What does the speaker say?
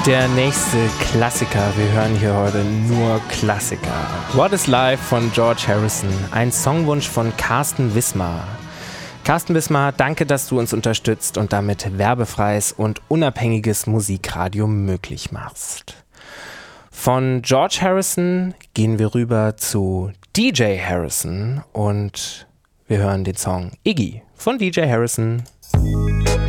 Der nächste Klassiker, wir hören hier heute nur Klassiker. What is Life von George Harrison, ein Songwunsch von Carsten Wismar. Carsten Wismar, danke, dass du uns unterstützt und damit werbefreies und unabhängiges Musikradio möglich machst. Von George Harrison gehen wir rüber zu DJ Harrison und wir hören den Song Iggy von DJ Harrison.